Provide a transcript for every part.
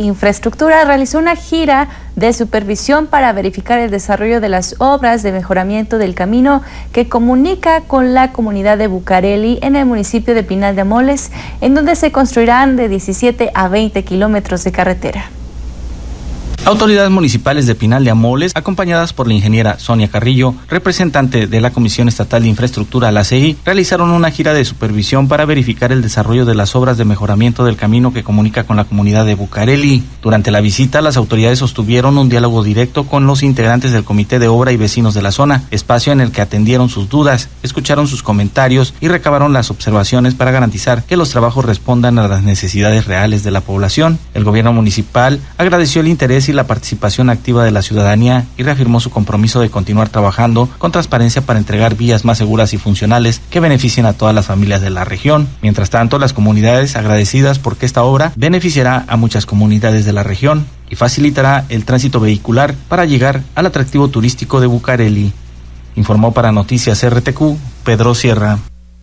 Infraestructura realizó una gira de supervisión para verificar el desarrollo de las obras de mejoramiento del camino que comunica con la comunidad de Bucareli en el municipio de Pinal de Amoles, en donde se construirán de 17 a 20 kilómetros de carretera. Autoridades municipales de Pinal de Amoles, acompañadas por la ingeniera Sonia Carrillo, representante de la Comisión Estatal de Infraestructura, la CEI, realizaron una gira de supervisión para verificar el desarrollo de las obras de mejoramiento del camino que comunica con la comunidad de Bucareli. Durante la visita, las autoridades sostuvieron un diálogo directo con los integrantes del Comité de Obra y vecinos de la zona, espacio en el que atendieron sus dudas, escucharon sus comentarios y recabaron las observaciones para garantizar que los trabajos respondan a las necesidades reales de la población. El gobierno municipal agradeció el interés y la participación activa de la ciudadanía y reafirmó su compromiso de continuar trabajando con transparencia para entregar vías más seguras y funcionales que beneficien a todas las familias de la región. Mientras tanto, las comunidades agradecidas porque esta obra beneficiará a muchas comunidades de la región y facilitará el tránsito vehicular para llegar al atractivo turístico de Bucareli. Informó para Noticias RTQ, Pedro Sierra.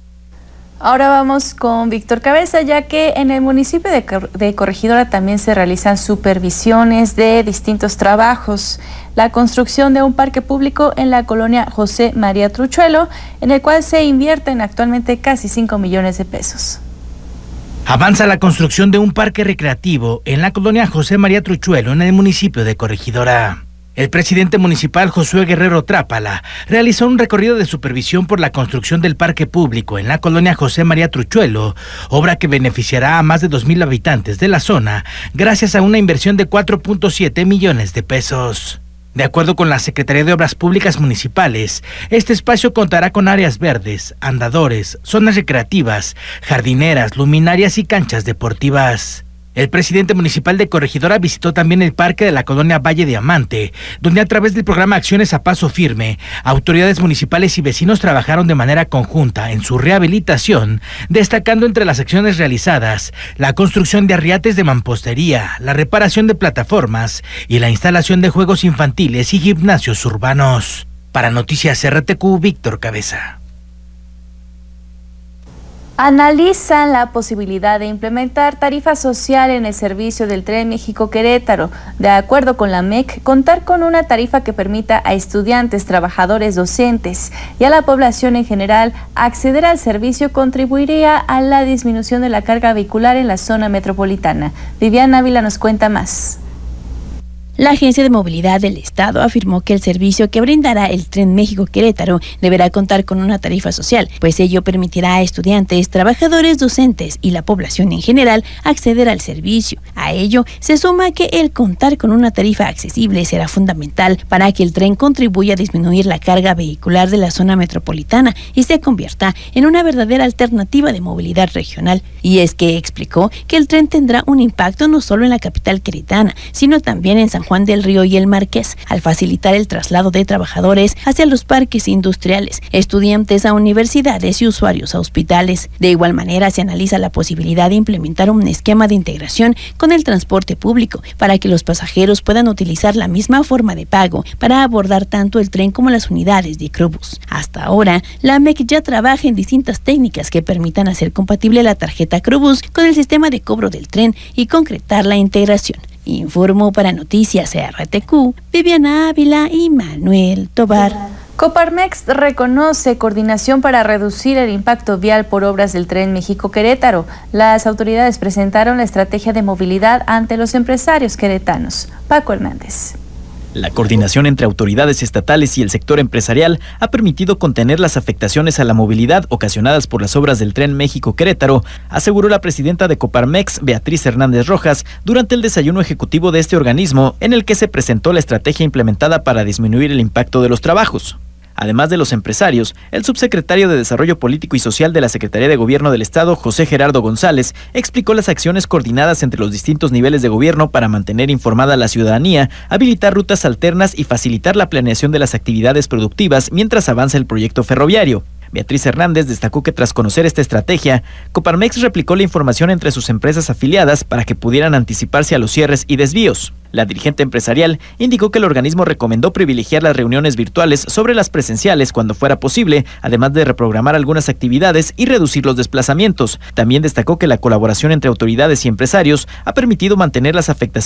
Ahora vamos con Víctor Cabeza, ya que en el municipio de Corregidora también se realizan supervisiones de distintos trabajos. La construcción de un parque público en la colonia José María Truchuelo, en el cual se invierten actualmente casi 5 millones de pesos. Avanza la construcción de un parque recreativo en la colonia José María Truchuelo, en el municipio de Corregidora. El presidente municipal Josué Guerrero Trápala realizó un recorrido de supervisión por la construcción del parque público en la colonia José María Truchuelo, obra que beneficiará a más de 2,000 habitantes de la zona gracias a una inversión de 4.7 millones de pesos. De acuerdo con la Secretaría de Obras Públicas Municipales, este espacio contará con áreas verdes, andadores, zonas recreativas, jardineras, luminarias y canchas deportivas. El presidente municipal de Corregidora visitó también el parque de la colonia Valle Diamante, donde a través del programa Acciones a Paso Firme, autoridades municipales y vecinos trabajaron de manera conjunta en su rehabilitación, destacando entre las acciones realizadas la construcción de arriates de mampostería, la reparación de plataformas y la instalación de juegos infantiles y gimnasios urbanos. Para Noticias RTQ, Víctor Cabeza. Analizan la posibilidad de implementar tarifa social en el servicio del Tren México-Querétaro. De acuerdo con la MEC, contar con una tarifa que permita a estudiantes, trabajadores, docentes y a la población en general acceder al servicio contribuiría a la disminución de la carga vehicular en la zona metropolitana. Viviana Ávila nos cuenta más. La Agencia de Movilidad del Estado afirmó que el servicio que brindará el Tren México-Querétaro deberá contar con una tarifa social, pues ello permitirá a estudiantes, trabajadores, docentes y la población en general acceder al servicio. A ello se suma que el contar con una tarifa accesible será fundamental para que el tren contribuya a disminuir la carga vehicular de la zona metropolitana y se convierta en una verdadera alternativa de movilidad regional. Y es que explicó que el tren tendrá un impacto no solo en la capital queretana, sino también en San Juan del Río y el Marqués, al facilitar el traslado de trabajadores hacia los parques industriales, estudiantes a universidades y usuarios a hospitales. De igual manera, se analiza la posibilidad de implementar un esquema de integración con el transporte público para que los pasajeros puedan utilizar la misma forma de pago para abordar tanto el tren como las unidades de Crobús. Hasta ahora, la MEC ya trabaja en distintas técnicas que permitan hacer compatible la tarjeta Crobús con el sistema de cobro del tren y concretar la integración. Informó para Noticias RTQ, Viviana Ávila y Manuel Tobar. Coparmex reconoce coordinación para reducir el impacto vial por obras del Tren México-Querétaro. Las autoridades presentaron la estrategia de movilidad ante los empresarios queretanos. Paco Hernández. La coordinación entre autoridades estatales y el sector empresarial ha permitido contener las afectaciones a la movilidad ocasionadas por las obras del Tren México-Querétaro, aseguró la presidenta de Coparmex, Beatriz Hernández Rojas, durante el desayuno ejecutivo de este organismo, en el que se presentó la estrategia implementada para disminuir el impacto de los trabajos. Además de los empresarios, el subsecretario de Desarrollo Político y Social de la Secretaría de Gobierno del Estado, José Gerardo González, explicó las acciones coordinadas entre los distintos niveles de gobierno para mantener informada a la ciudadanía, habilitar rutas alternas y facilitar la planeación de las actividades productivas mientras avanza el proyecto ferroviario. Beatriz Hernández destacó que tras conocer esta estrategia, Coparmex replicó la información entre sus empresas afiliadas para que pudieran anticiparse a los cierres y desvíos. La dirigente empresarial indicó que el organismo recomendó privilegiar las reuniones virtuales sobre las presenciales cuando fuera posible, además de reprogramar algunas actividades y reducir los desplazamientos. También destacó que la colaboración entre autoridades y empresarios ha permitido mantener las afectaciones